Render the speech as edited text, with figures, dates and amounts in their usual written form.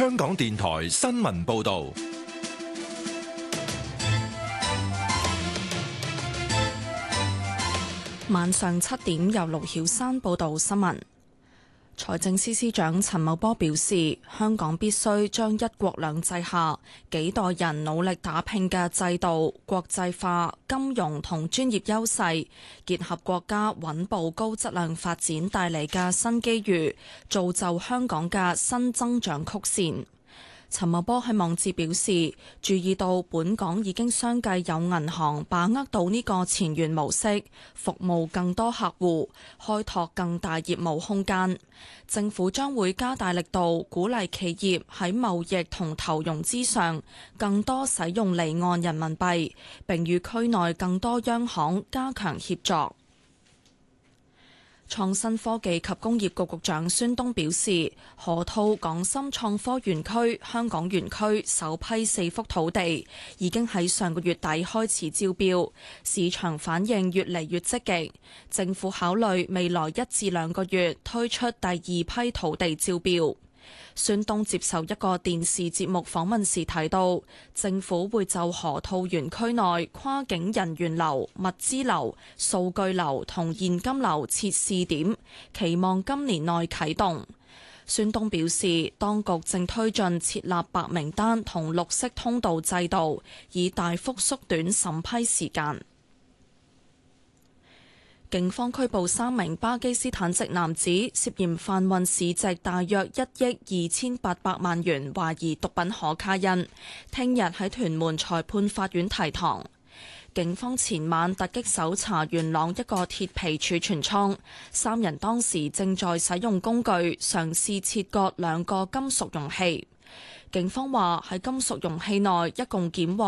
香港電台新聞報道。 晚上7點，由盧曉珊報道新聞。財政司司長陳茂波表示，香港必須將一國兩制下幾代人努力打拼嘅制度、國際化、金融同專業優勢，結合國家穩步高質量發展帶嚟嘅新機遇，造就香港嘅新增長曲線。陳茂波喺網誌表示，注意到本港已經相繼有銀行把握到呢個前沿模式，服務更多客戶，開拓更大業務空間。政府將會加大力度鼓勵企業喺貿易同投融資上更多使用離岸人民幣，並與區內更多央行加強協作。創新科技及工業局局長孫東表示，河套港深創科園區香港園區首批4幅土地已經喺上個月底開始招標，市場反應越嚟越積極。政府考慮未來1至2個月推出第2批土地招標。孫東接受一個電視節目訪問時提到，政府會就河套園區內跨境人員流、物資流、數據流同現金流設試點，期望今年內啟動。孫東表示，當局正推進設立白名單同綠色通道制度，以大幅縮短審批時間。警方拘捕3名巴基斯坦籍男子，涉嫌販運市值大約1億2800萬元懷疑毒品可卡因，聽日喺屯門裁判法院提堂。警方前晚突擊搜查元朗一個鐵皮儲存倉，3人當時正在使用工具嘗試切割2個金屬容器。警方話喺金屬容器內一共檢獲